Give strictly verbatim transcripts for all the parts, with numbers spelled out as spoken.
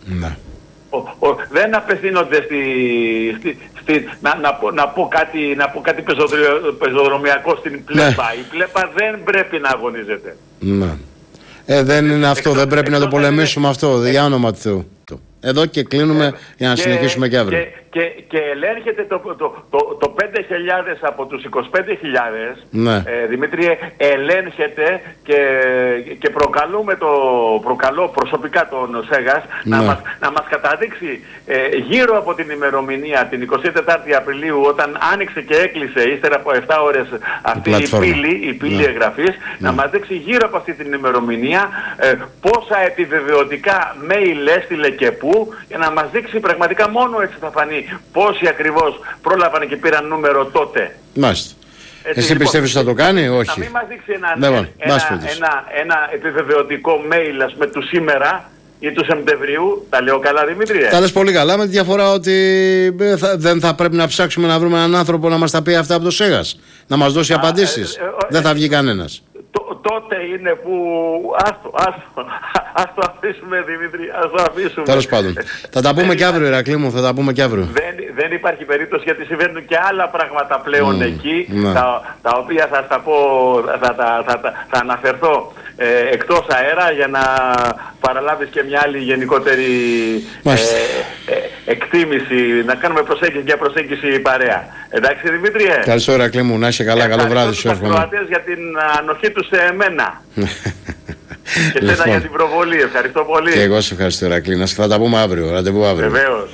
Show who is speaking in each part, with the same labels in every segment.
Speaker 1: Ναι.
Speaker 2: Ο, ο, δεν απευθύνονται στη, στη, στη, να, να, πω, να, πω κάτι, να πω κάτι πεζοδρομιακό στην Πλέπα. Ναι. Η Πλέπα δεν πρέπει να αγωνίζεται.
Speaker 1: Ναι. Ε, δεν είναι αυτό, εκτός, δεν πρέπει να το πολεμήσουμε είναι... αυτό, για όνομα του Θεού. Εδώ και κλείνουμε ε, για να και, συνεχίσουμε και αύριο.
Speaker 2: Και, και, και ελέγχεται το, το, το, το πέντε χιλιάδες από τους είκοσι πέντε χιλιάδες, ναι. ε, Δημήτρη, ελέγχεται και, και προκαλούμε το, προκαλώ προσωπικά τον ΣΕΓΑΣ ναι. να, μας, να μας καταδείξει ε, γύρω από την ημερομηνία, την εικοστή τέταρτη Απριλίου, όταν άνοιξε και έκλεισε ύστερα από επτά ώρες αυτή η, η πύλη, η πύλη ναι. εγγραφής, ναι. να μας δείξει γύρω από αυτή την ημερομηνία ε, πόσα επιβεβαιωτικά mail έστειλε και πού, για να μας δείξει πραγματικά, μόνο έτσι θα φανεί πόσοι ακριβώς πρόλαβαν και πήραν νούμερο τότε.
Speaker 1: Μάλιστα. Έτσι, εσύ λοιπόν, πιστεύεις ότι θα το κάνει, όχι?
Speaker 2: Να μην μας δείξει ένα,
Speaker 1: ναι,
Speaker 2: ένα, ένα, ένα, ένα επιβεβαιωτικό mail, ας πούμε, του σήμερα ή του Σεπτεμβρίου. Τα λέω καλά, Δημήτρη?
Speaker 1: Τα λες πολύ καλά, με τη διαφορά ότι θα, δεν θα πρέπει να ψάξουμε να βρούμε έναν άνθρωπο να μας τα πει αυτά από το ΣΕΓΑΣ, να μας δώσει Α, απαντήσεις. Ε, ε, ε, δεν θα βγει κανένας.
Speaker 2: Τότε είναι που άστο, άστο, ας το αφήσουμε, Δημήτρη, ας το αφήσουμε.
Speaker 1: Τέλος πάντων. Θα τα πούμε και αύριο, Ηρακλή μου, θα τα πούμε και αύριο.
Speaker 2: Δεν, δεν υπάρχει περίπτωση, γιατί συμβαίνουν και άλλα πράγματα πλέον mm, εκεί, ναι. τα, τα οποία θα στα πω, θα, θα, θα, θα, θα αναφερθώ ε, εκτός αέρα, για να παραλάβεις και μια άλλη γενικότερη ε, ε, εκτίμηση, να κάνουμε προσέγγιση, μια προσέγγιση παρέα. Εντάξει, Δημήτρη?
Speaker 1: Καλώς, Ηρακλή μου, να είσαι καλά, καλό βράδυ σου εύχομαι.
Speaker 2: Για την ανοχή του σε εμένα. Και εσένα λοιπόν, για την προβολή, ευχαριστώ πολύ.
Speaker 1: Και εγώ σε ευχαριστώ, Ηρακλή. Να θα τα πούμε αύριο, ραντεβού αύριο.
Speaker 2: Βεβαίως.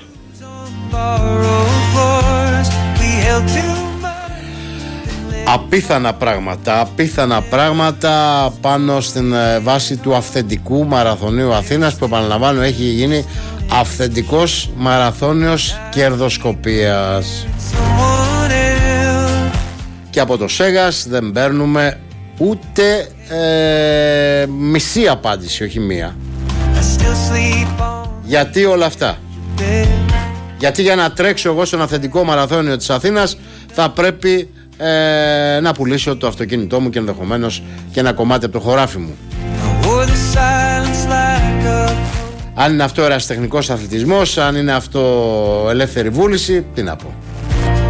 Speaker 1: Απίθανα πράγματα, απίθανα πράγματα πάνω στην βάση του αυθεντικού μαραθωνίου Αθήνας, που επαναλαμβάνω έχει γίνει αυθεντικός μαραθώνιος κερδοσκοπίας. Και από το ΣΕΓΑΣ δεν παίρνουμε ούτε ε, μισή απάντηση, όχι μία. Γιατί όλα αυτά? Γιατί για να τρέξω εγώ στον αυθεντικό μαραθώνιο της Αθήνας θα πρέπει ε, να πουλήσω το αυτοκίνητό μου και ενδεχομένως και ένα κομμάτι από το χωράφι μου. Αν είναι αυτό ερασιτεχνικός αθλητισμός, αν είναι αυτό ελεύθερη βούληση, τι να πω.